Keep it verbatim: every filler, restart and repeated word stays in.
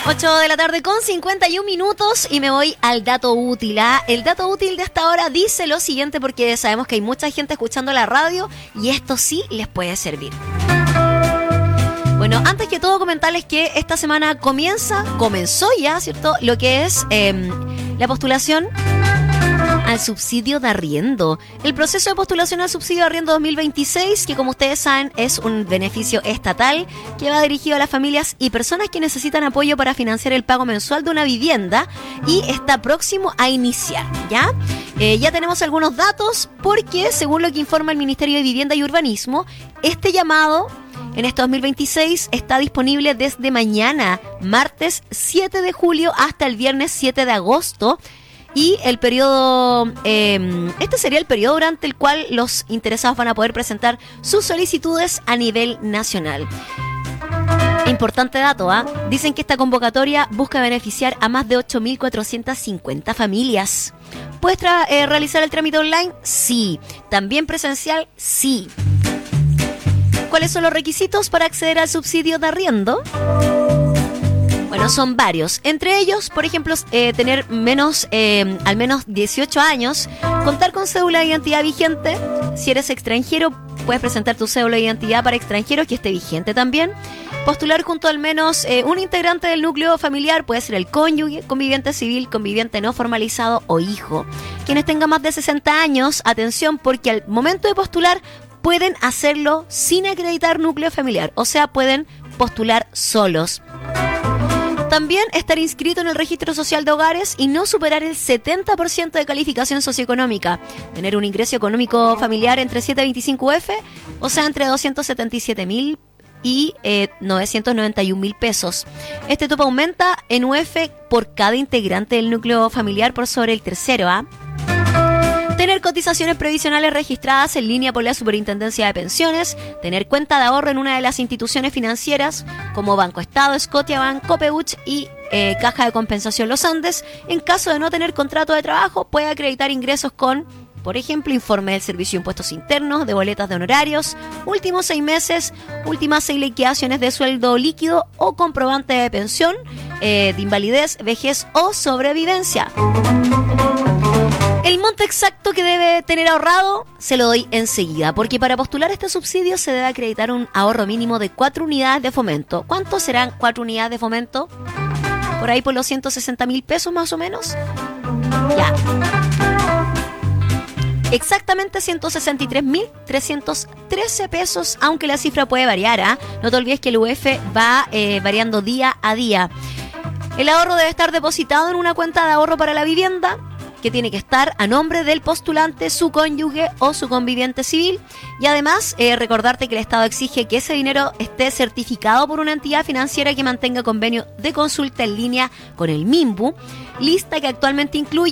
ocho de la tarde con cincuenta y un minutos y me voy al dato útil. ¿ah? El dato útil de esta hora dice lo siguiente porque sabemos que hay mucha gente escuchando la radio y esto sí les puede servir. Bueno, antes que todo comentarles que esta semana comienza, comenzó ya, ¿cierto? Lo que es eh, la postulación al subsidio de arriendo. El proceso de postulación al subsidio de arriendo dos mil veintiséis, que como ustedes saben es un beneficio estatal que va dirigido a las familias y personas que necesitan apoyo para financiar el pago mensual de una vivienda y está próximo a iniciar, ¿ya? Eh, ya tenemos algunos datos porque según lo que informa el Ministerio de Vivienda y Urbanismo, este llamado en este dos mil veintiséis está disponible desde mañana, martes siete de julio, hasta el viernes siete de agosto. Y el periodo, eh, este sería el periodo durante el cual los interesados van a poder presentar sus solicitudes a nivel nacional. Importante dato, ¿ah? ¿eh? Dicen que esta convocatoria busca beneficiar a más de ocho mil cuatrocientas cincuenta familias. ¿Puedes tra- eh, realizar el trámite online? Sí. ¿También presencial? Sí. ¿Cuáles son los requisitos para acceder al subsidio de arriendo? Bueno, son varios. Entre ellos, por ejemplo, eh, tener menos, eh, al menos dieciocho años, contar con cédula de identidad vigente. Si eres extranjero, puedes presentar tu cédula de identidad para extranjeros que esté vigente también. Postular junto al menos eh, un integrante del núcleo familiar, puede ser el cónyuge, conviviente civil, conviviente no formalizado o hijo. Quienes tengan más de sesenta años, atención, porque al momento de postular pueden hacerlo sin acreditar núcleo familiar, o sea, pueden postular solos. También estar inscrito en el registro social de hogares y no superar el setenta por ciento de calificación socioeconómica. Tener un ingreso económico familiar entre setecientos veinticinco U F, o sea, entre doscientos setenta y siete mil y eh, novecientos noventa y un mil pesos. Este tope aumenta en U F por cada integrante del núcleo familiar por sobre el tercero, ¿ah? ¿eh? Tener cotizaciones previsionales registradas en línea por la Superintendencia de Pensiones, tener cuenta de ahorro en una de las instituciones financieras como Banco Estado, Scotiabank, Copeuch y eh, Caja de Compensación Los Andes. En caso de no tener contrato de trabajo, puede acreditar ingresos con, por ejemplo, informe del Servicio de Impuestos Internos, de boletas de honorarios, últimos seis meses, últimas seis liquidaciones de sueldo líquido o comprobante de pensión, eh, de invalidez, vejez o sobrevivencia. El monto exacto que debe tener ahorrado se lo doy enseguida, porque para postular este subsidio se debe acreditar un ahorro mínimo de cuatro unidades de fomento. ¿Cuántos serán cuatro unidades de fomento? Por ahí por los ciento sesenta mil pesos más o menos. Ya. Exactamente ciento sesenta y tres mil trescientos trece pesos, aunque la cifra puede variar, ¿eh? No te olvides que el U F va eh, variando día a día. El ahorro debe estar depositado en una cuenta de ahorro para la vivienda, que tiene que estar a nombre del postulante, su cónyuge o su conviviente civil. Y además, eh, recordarte que el Estado exige que ese dinero esté certificado por una entidad financiera que mantenga convenio de consulta en línea con el MIMBU, lista que actualmente incluye